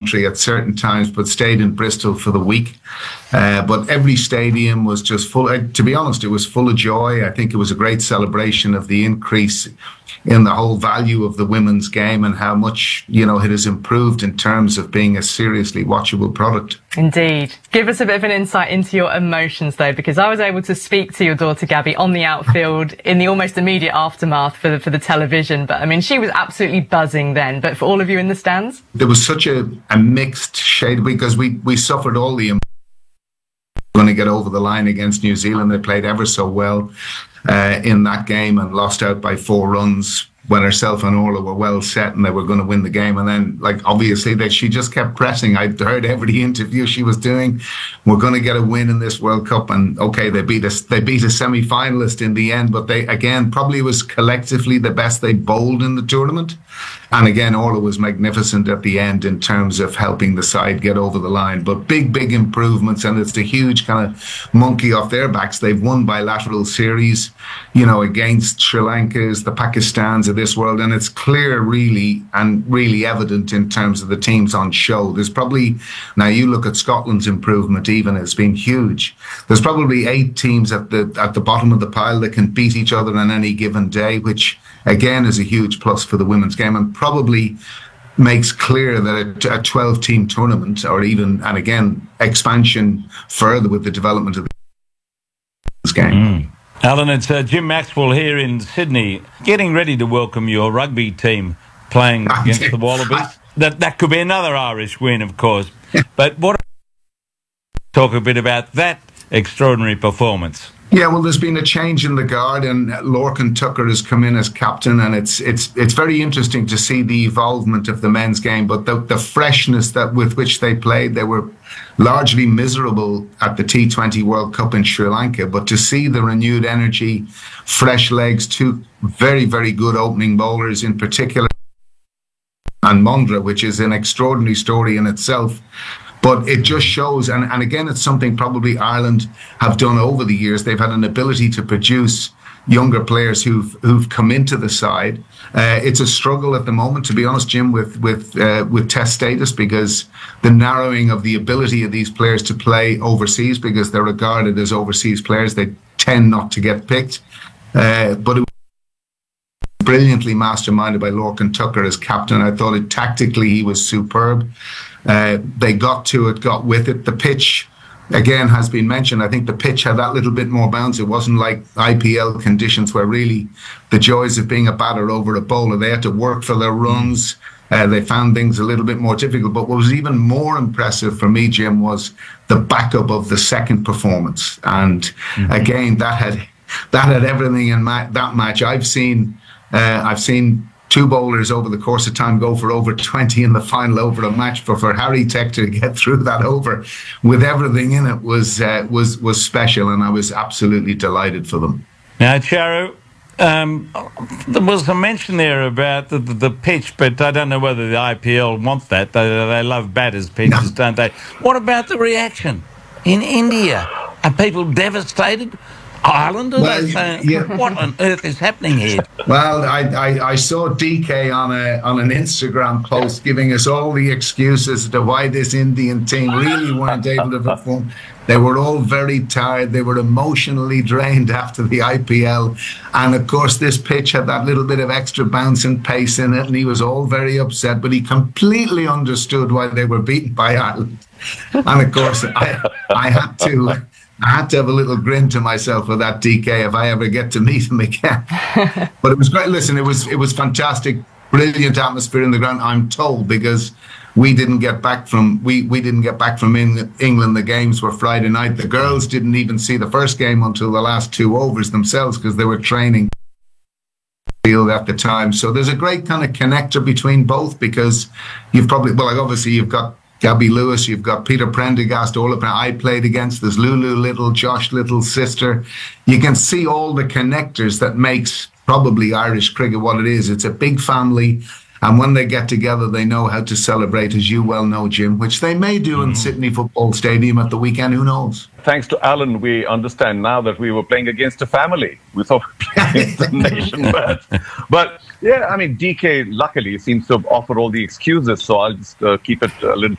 country at certain times, but stayed in Bristol for the week. But every stadium was just full. To be honest, it was full of joy. I think it was a great celebration of the increase in the whole value of the women's game and how much, it has improved in terms of being a seriously watchable product. Indeed. Give us a bit of an insight into your emotions, though, because I was able to speak to your daughter, Gabby, on the outfield in the almost immediate aftermath for the television. But, I mean, she was absolutely buzzing then. But for all of you in the stands? There was such a mixed shade because we suffered all the going to get over the line against New Zealand. They played ever so well in that game and lost out by 4 runs when herself and Orla were well set and they were going to win the game. And then, obviously, she just kept pressing. I heard every interview she was doing. We're going to get a win in this World Cup. And, okay, they beat a semi-finalist in the end. But they, again, probably was collectively the best they bowled in the tournament. And again, Orla was magnificent at the end in terms of helping the side get over the line. But big improvements, and it's a huge kind of monkey off their backs. They've won bilateral series, against Sri Lanka's, the Pakistans of this world. And it's clear, really evident in terms of the teams on show. There's probably, now you look at Scotland's improvement even, it's been huge. There's probably 8 teams at the bottom of the pile that can beat each other on any given day, which again is a huge plus for the women's game and probably makes clear that a 12-team tournament or even, and again, expansion further with the development of the women's game. Alan, it's Jim Maxwell here in Sydney, getting ready to welcome your rugby team playing against the Wallabies. That could be another Irish win, of course. But talk a bit about that extraordinary performance. Yeah, well, there's been a change in the guard, and Lorcan Tucker has come in as captain, and it's very interesting to see the evolvement of the men's game. But the freshness with which they played, they were largely miserable at the T20 World Cup in Sri Lanka. But to see the renewed energy, fresh legs, 2 very, very good opening bowlers in particular, and Mundra, which is an extraordinary story in itself. But it just shows, and again, it's something probably Ireland have done over the years. They've had an ability to produce younger players who've come into the side. It's a struggle at the moment, to be honest, Jim, with Test status, because the narrowing of the ability of these players to play overseas, because they're regarded as overseas players, they tend not to get picked. But it was brilliantly masterminded by Lorcan Tucker as captain. I thought tactically he was superb. They got to it, got with it. The pitch, again, has been mentioned. I think the pitch had that little bit more bounce. It wasn't like IPL conditions where really the joys of being a batter over a bowler. They had to work for their runs. They found things a little bit more difficult. But what was even more impressive for me, Jim, was the backup of the second performance. And again, that had everything in that match. I've seen 2 bowlers over the course of time go for over 20 in the final over a match. For Harry Tech to get through that over with everything in it was special, and I was absolutely delighted for them. Now, Charu, there was a mention there about the pitch, but I don't know whether the IPL want that. They love batters' pitches, don't they? What about the reaction in India? Are people devastated? Ireland? What on earth is happening here? Well, I saw DK on an Instagram post giving us all the excuses to why this Indian team really weren't able to perform. They were all very tired. They were emotionally drained after the IPL. And, of course, this pitch had that little bit of extra bounce and pace in it, and he was all very upset. But he completely understood why they were beaten by Ireland. And, of course, I had to have a little grin to myself with that DK if I ever get to meet him again. But it was great. Listen, it was fantastic, brilliant atmosphere in the ground, I'm told, because we didn't get back from England. The games were Friday night. The girls didn't even see the first game until the last 2 overs themselves because they were training field at the time. So there's a great kind of connector between both, because you've got Gabby Lewis, you've got Peter Prendergast, all of them I played against. There's Lulu Little, Josh Little's sister. You can see all the connectors that makes probably Irish cricket what it is. It's a big family. And when they get together, they know how to celebrate, as you well know, Jim, which they may do in Sydney Football Stadium at the weekend. Who knows? Thanks to Alan, we understand now that we were playing against a family. We thought we were playing against the nation. But, yeah, I mean, DK, luckily, seems to offer all the excuses, so I'll just keep it a little